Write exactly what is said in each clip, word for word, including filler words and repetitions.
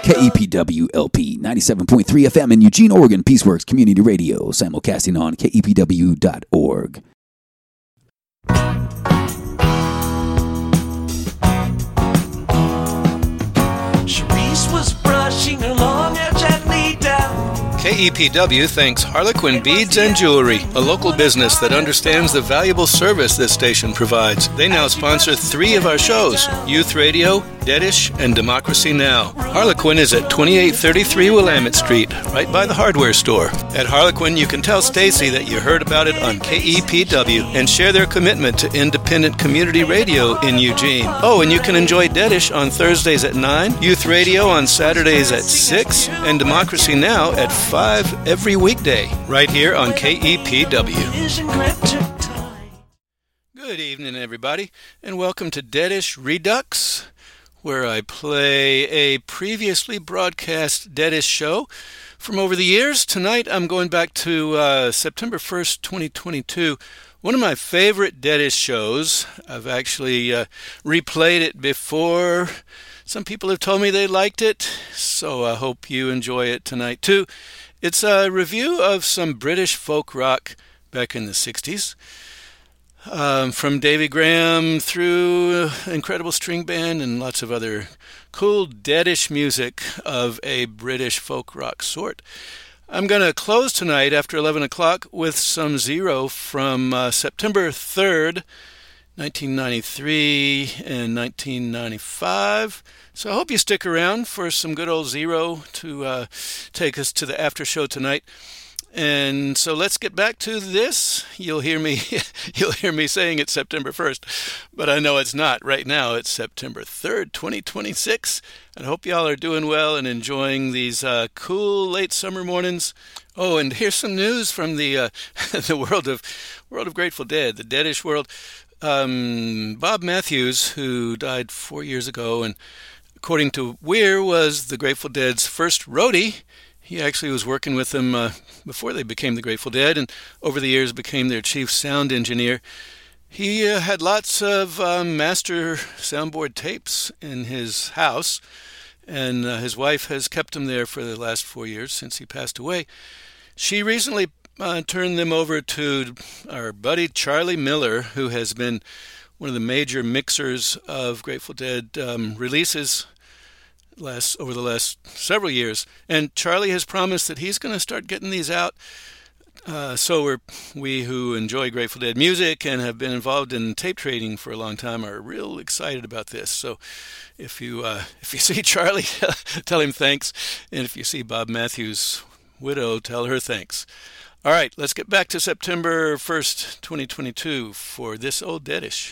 K E P W L P ninety-seven point three F M in Eugene, Oregon, Peaceworks Community Radio, simulcasting on K E P W dot org. Cherise was brushing her long hair gently down. K E P W thanks Harlequin Beads and Jewelry, a local business that understands the valuable service this station provides. They now sponsor three of our shows, Youth Radio, Deadish, and Democracy Now! Harlequin is at twenty-eight thirty-three Willamette Street, right by the hardware store. At Harlequin, you can tell Stacy that you heard about it on K E P W and share their commitment to independent community radio in Eugene. Oh, and you can enjoy Deadish on Thursdays at nine, Youth Radio on Saturdays at six, and Democracy Now! At five every weekday, right here on K E P W. Good evening, everybody, and welcome to Deadish Redux, where I play a previously broadcast Deadish show from over the years. Tonight I'm going back to uh, September first, twenty twenty-two. One of my favorite Deadish shows. I've actually uh, replayed it before. Some people have told me they liked it, so I hope you enjoy it tonight too. It's a review of some British folk rock back in the sixties. Um, from Davy Graham through Incredible String Band and lots of other cool Deadish music of a British folk rock sort. I'm going to close tonight after eleven o'clock with some Zero from uh, September third, nineteen ninety-three and nineteen ninety-five. So I hope you stick around for some good old Zero to uh, take us to the after show tonight. And so let's get back to this. You'll hear me you'll hear me saying it's September first, but I know it's not. Right now it's September third, twenty twenty-six. And I hope y'all are doing well and enjoying these uh, cool late summer mornings. Oh, and here's some news from the uh, the world of world of Grateful Dead, the Deadish world. Um, Bob Matthews, who died four years ago, and according to Weir, was the Grateful Dead's first roadie. He actually was working with them uh, before they became the Grateful Dead, and over the years became their chief sound engineer. He uh, had lots of um, master soundboard tapes in his house, and uh, his wife has kept them there for the last four years since he passed away. She recently uh, turned them over to our buddy Charlie Miller, who has been one of the major mixers of Grateful Dead um, releases last over the last several years. And Charlie has promised that he's going to start getting these out. Uh, so we're, we who enjoy Grateful Dead music and have been involved in tape trading for a long time are real excited about this. So if you uh, if you see Charlie, tell him thanks. And if you see Bob Matthews' widow, tell her thanks. All right, let's get back to September first, twenty twenty-two for this old Deadish.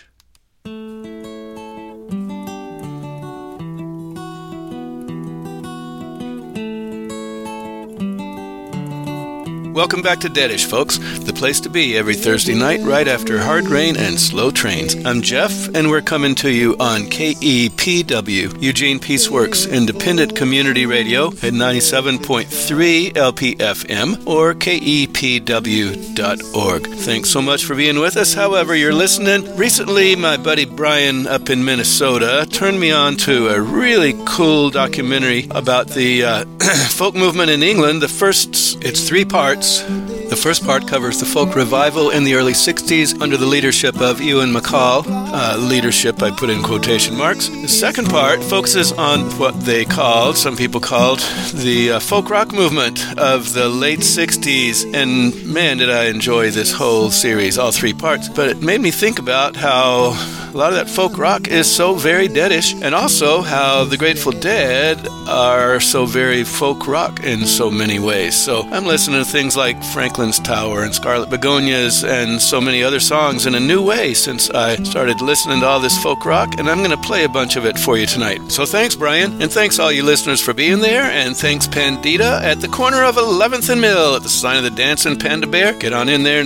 Welcome back to Deadish, folks, the place to be every Thursday night right after hard rain and slow trains. I'm Jeff, and we're coming to you on K E P W, Eugene Peaceworks Independent Community Radio at ninety-seven point three L P F M or K E P W dot org. Thanks so much for being with us, however you're listening. Recently, my buddy Brian up in Minnesota turned me on to a really cool documentary about the uh, folk movement in England. The first, it's three parts. The first part covers the folk revival in the early sixties under the leadership of Ewan MacColl. Uh, leadership, I put in quotation marks. The second part focuses on what they called, some people called, the uh, folk rock movement of the late sixties. And man, did I enjoy this whole series, all three parts. But it made me think about how a lot of that folk rock is so very Deadish, and also how the Grateful Dead are so very folk rock in so many ways. So I'm listening to things like Franklin's Tower and Scarlet Begonias and so many other songs in a new way since I started listening to all this folk rock, and I'm going to play a bunch of it for you tonight. So thanks, Brian, and thanks all you listeners for being there, and thanks Pandita at the corner of eleventh and Mill at the sign of the Dancing Panda Bear. Get on in there